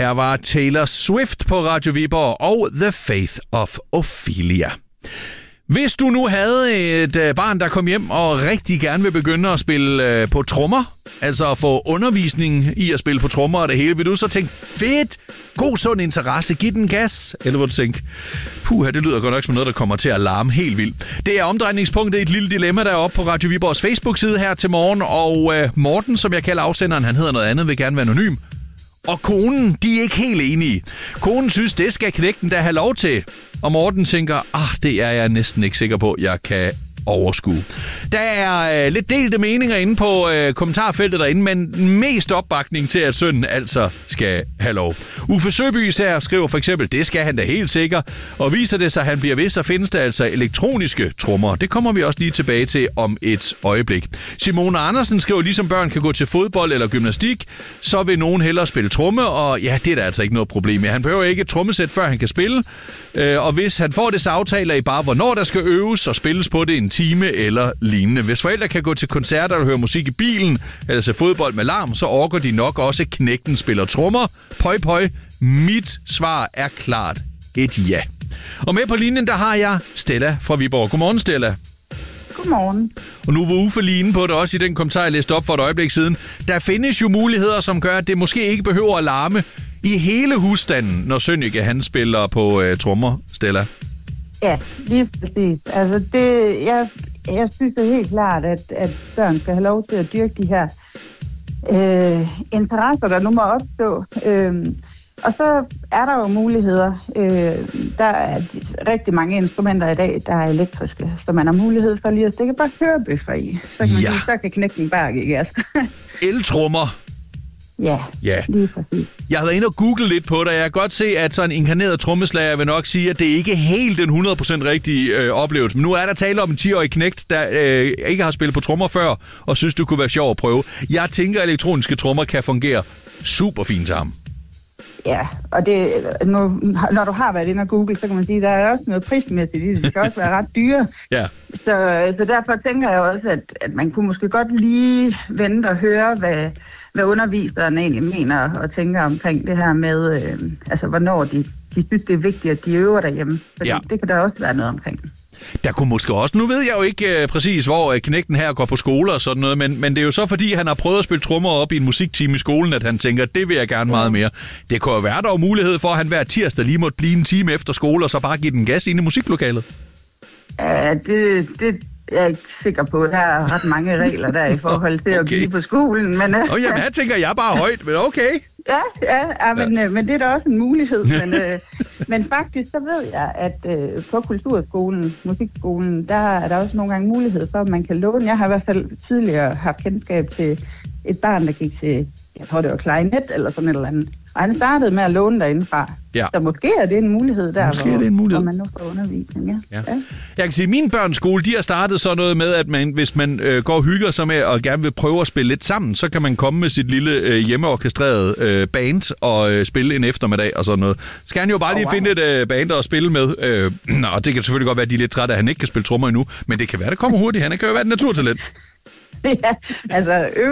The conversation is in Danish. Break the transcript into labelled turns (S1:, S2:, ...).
S1: Her var Taylor Swift på Radio Viborg og The Faith of Ophelia. Hvis du nu havde et barn, der kom hjem og rigtig gerne vil begynde at spille på trommer, altså at få undervisning i at spille på trommer og det hele, vil du så tænke, fedt, god sund interesse, giv den gas? Eller vil du tænke, det lyder godt nok som noget, der kommer til at larme helt vildt. Det er omdrejningspunktet i et lille dilemma, der er oppe på Radio Viborgs Facebook-side her til morgen, og Morten, som jeg kalder afsenderen, han hedder noget andet, vil gerne være anonym. Og konen, de er ikke helt enige. Konen synes, det skal knægten da have lov til. Og Morten tænker, det er jeg næsten ikke sikker på, jeg kan overskue. Der er lidt delte meninger inde på kommentarfeltet derinde, men mest opbakning til, at sønnen altså skal have lov. Uffe Søby her skriver for eksempel, det skal han da helt sikkert, og viser det sig, at han bliver ved, så findes der altså elektroniske trommer. Det kommer vi også lige tilbage til om et øjeblik. Simone Andersen skriver, ligesom børn kan gå til fodbold eller gymnastik, så vil nogen hellere spille tromme, og ja, det er der altså ikke noget problem med. Han behøver ikke et trommesæt, før han kan spille, og hvis han får det, så aftaler I bare, hvornår der skal øves og spilles på det en time eller lignende. Hvis forældre kan gå til koncerter og høre musik i bilen, eller se fodbold med larm, så orker de nok også, knægten spiller trommer. Pøj, pøj. Mit svar er klart et ja. Og med på linjen, der har jeg Stella fra Viborg. Godmorgen, Stella.
S2: Godmorgen.
S1: Og nu var Uffe lige inde på det også i den kommentar, jeg læste op for et øjeblik siden. Der findes jo muligheder, som gør, at det måske ikke behøver at larme i hele husstanden, når Sønneke han spiller på trommer, Stella.
S2: Ja, lige præcis. Altså jeg synes det helt klart, at børn skal have lov til at dyrke de her interesser, der nu må opstå. Og så er der jo muligheder. Der er rigtig mange instrumenter i dag, der er elektriske, så man har mulighed for lige at stikke bare hørebøffer i. Så kan man sige, så kan knækken bare give gas.
S1: Eltrommer.
S2: Ja, lige præcis.
S1: Jeg har været inde og google lidt på det, og jeg kan godt se, at sådan en inkarneret trommeslager vil nok sige, at det ikke er helt den 100% rigtige oplevelse. Men nu er der tale om en 10-årig knægt, der ikke har spillet på trommer før, og synes, det kunne være sjovt at prøve. Jeg tænker, at elektroniske trommer kan fungere super fint til ham.
S2: Ja, og det, når du har været inde og google, så kan man sige, at der er også noget prismæssigt i det. Det skal også være ret dyre.
S1: Ja.
S2: Så derfor tænker jeg også, at man kunne måske godt lige vente og høre, hvad underviseren egentlig mener og tænker omkring det her med, hvornår de synes, det er vigtigt, at de øver derhjemme. Fordi det kan der også være noget omkring.
S1: Der kunne måske også, nu ved jeg jo ikke præcis, hvor knægten her går på skole og sådan noget, men det er jo så, fordi han har prøvet at spille trommer op i en musikteam i skolen, at han tænker, det vil jeg gerne meget mere. Det kunne jo være, der var mulighed for, at han hver tirsdag lige måtte blive en time efter skole, og så bare give den gas ind i musiklokalet.
S2: Ja, det jeg er ikke sikker på. Der er ret mange regler der i forhold til at blive på skolen. Men,
S1: jamen, her tænker jeg bare højt, men okay.
S2: Men det er da også en mulighed. Men faktisk så ved jeg, at på kulturskolen, musikskolen, der er der også nogle gange mulighed for, at man kan låne. Jeg har i hvert fald tidligere haft kendskab til et barn, der gik til, jeg tror det var klarinet eller sådan et eller andet. Og han startede med at låne derindefra. Ja. Så måske er det en mulighed der, hvor man nu får undervisning. Ja.
S1: Jeg kan sige, at mine børns skole, de har startet sådan noget med, at hvis man går og hygger sig med og gerne vil prøve at spille lidt sammen, så kan man komme med sit lille hjemmeorkestrerede band og spille en eftermiddag og sådan noget. Skal han jo bare lige finde et band at spille med. Og det kan selvfølgelig godt være, at de er lidt trætte, at han ikke kan spille trommer endnu, men det kan være, det kommer hurtigt. Han kan jo være et naturtalent.
S2: Ja, altså